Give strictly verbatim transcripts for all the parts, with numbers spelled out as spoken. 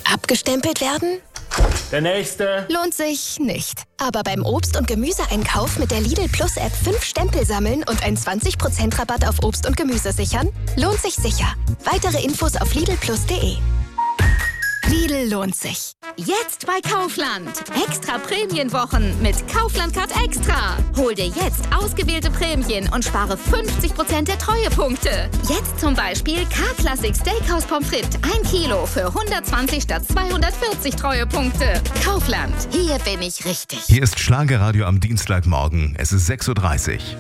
Abgestempelt werden? Der nächste. Lohnt sich nicht. Aber beim Obst- und Gemüseeinkauf mit der Lidl Plus App fünf Stempel sammeln und einen zwanzig Prozent Rabatt auf Obst und Gemüse sichern? Lohnt sich sicher. Weitere Infos auf lidl plus punkt de. Lidl lohnt sich. Jetzt bei Kaufland. Extra Prämienwochen mit Kaufland Card Extra. Hol dir jetzt ausgewählte Prämien und spare fünfzig Prozent der Treuepunkte. Jetzt zum Beispiel K-Classic Steakhouse Pommes frites ein Kilo für hundertzwanzig statt zweihundertvierzig Treuepunkte. Kaufland. Hier bin ich richtig. Hier ist Schlagerradio am Dienstagmorgen. Es ist sechs Uhr dreißig.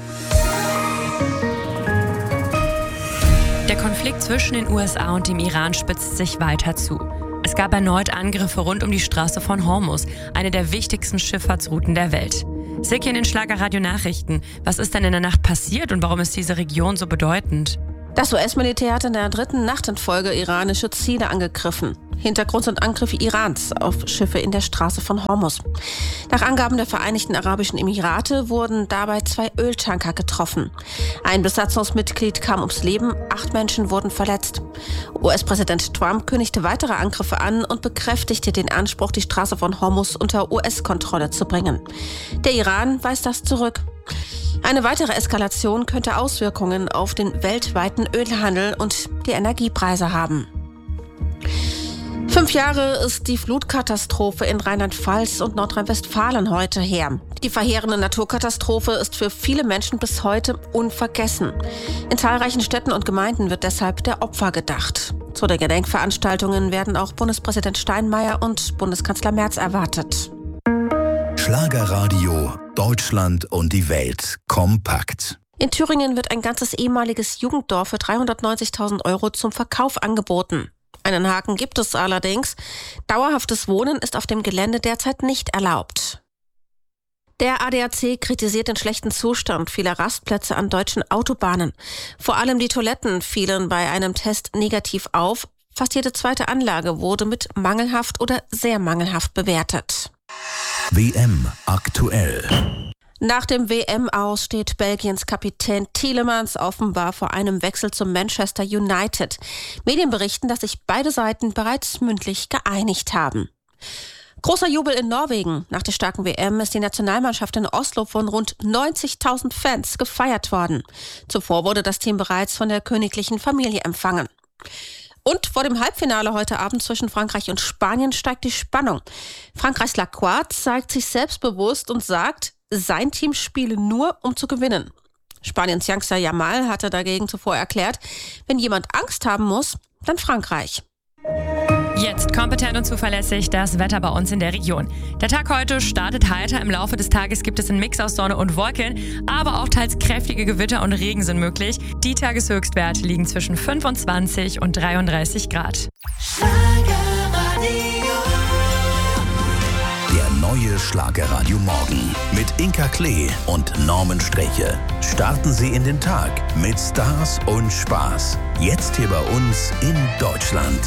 Der Konflikt zwischen den U S A und dem Iran spitzt sich weiter zu. Es gab erneut Angriffe rund um die Straße von Hormuz, eine der wichtigsten Schifffahrtsrouten der Welt. Silke in den Schlagerradio-Nachrichten. Was ist denn in der Nacht passiert und warum ist diese Region so bedeutend? Das U S-Militär hat in der dritten Nacht in Folge iranische Ziele angegriffen. Hintergrund sind Angriffe Irans auf Schiffe in der Straße von Hormuz. Nach Angaben der Vereinigten Arabischen Emirate wurden dabei zwei Öltanker getroffen. Ein Besatzungsmitglied kam ums Leben, acht Menschen wurden verletzt. U S-Präsident Trump kündigte weitere Angriffe an und bekräftigte den Anspruch, die Straße von Hormuz unter U S-Kontrolle zu bringen. Der Iran weist das zurück. Eine weitere Eskalation könnte Auswirkungen auf den weltweiten Ölhandel und die Energiepreise haben. Fünf Jahre ist die Flutkatastrophe in Rheinland-Pfalz und Nordrhein-Westfalen heute her. Die verheerende Naturkatastrophe ist für viele Menschen bis heute unvergessen. In zahlreichen Städten und Gemeinden wird deshalb der Opfer gedacht. Zu den Gedenkveranstaltungen werden auch Bundespräsident Steinmeier und Bundeskanzler Merz erwartet. Schlagerradio, Deutschland und die Welt kompakt. In Thüringen wird ein ganzes ehemaliges Jugenddorf für dreihundertneunzigtausend Euro zum Verkauf angeboten. Einen Haken gibt es allerdings. Dauerhaftes Wohnen ist auf dem Gelände derzeit nicht erlaubt. Der A D A C kritisiert den schlechten Zustand vieler Rastplätze an deutschen Autobahnen. Vor allem die Toiletten fielen bei einem Test negativ auf. Fast jede zweite Anlage wurde mit mangelhaft oder sehr mangelhaft bewertet. W M aktuell. Nach dem W M-Aus steht Belgiens Kapitän Tielemans offenbar vor einem Wechsel zum Manchester United. Medien berichten, dass sich beide Seiten bereits mündlich geeinigt haben. Großer Jubel in Norwegen. Nach der starken W M ist die Nationalmannschaft in Oslo von rund neunzigtausend Fans gefeiert worden. Zuvor wurde das Team bereits von der königlichen Familie empfangen. Und vor dem Halbfinale heute Abend zwischen Frankreich und Spanien steigt die Spannung. Frankreichs Lacroix zeigt sich selbstbewusst und sagt, sein Team spiele nur, um zu gewinnen. Spaniens Youngster Yamal hatte dagegen zuvor erklärt, wenn jemand Angst haben muss, dann Frankreich. Jetzt kompetent und zuverlässig das Wetter bei uns in der Region. Der Tag heute startet heiter. Im Laufe des Tages gibt es einen Mix aus Sonne und Wolken, aber auch teils kräftige Gewitter und Regen sind möglich. Die Tageshöchstwerte liegen zwischen fünfundzwanzig und dreiunddreißig Grad. Der neue Schlagerradio Morgen mit Inka Klee und Norman Streche. Starten Sie in den Tag mit Stars und Spaß. Jetzt hier bei uns in Deutschland.